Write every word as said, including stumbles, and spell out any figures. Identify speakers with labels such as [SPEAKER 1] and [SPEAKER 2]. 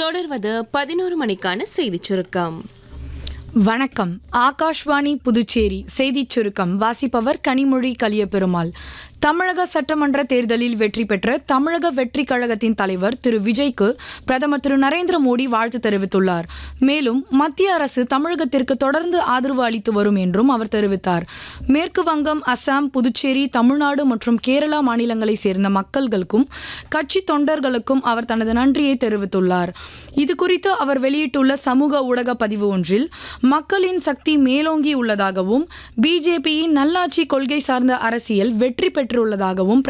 [SPEAKER 1] தொடர்வது பதினோரு மணிக்கான செய்திச் சுருக்கம்.
[SPEAKER 2] வணக்கம். ஆகாஷ்வாணி புதுச்சேரி செய்திச் சுருக்கம் வாசிப்பவர் கனிமொழி கலியபெருமாள். தமிழக சட்டமன்ற தேர்தலில் வெற்றி பெற்ற தமிழக வெற்றி கழகத்தின் தலைவர் திரு விஜய்க்கு பிரதமர் திரு நரேந்திர மோடி வாழ்த்து தெரிவித்துள்ளார். மேலும் மத்திய அரசு தமிழகத்திற்கு தொடர்ந்து ஆதரவு அளித்து வரும் என்றும் அவர் தெரிவித்தார். மேற்கு வங்கம், அசாம், புதுச்சேரி, தமிழ்நாடு மற்றும் கேரளா மாநிலங்களைச் சேர்ந்த மக்களுக்கும் கட்சி தொண்டர்களுக்கும் அவர் தனது நன்றியை தெரிவித்துள்ளார். இதுகுறித்து அவர் வெளியிட்டுள்ள சமூக ஊடக பதிவு ஒன்றில் மக்களின் சக்தி மேலோங்கி உள்ளதாகவும் பிஜேபியின் நல்லாட்சி கொள்கை சார்ந்த அரசியல் வெற்றி பெற்றுள்ளதாகவும்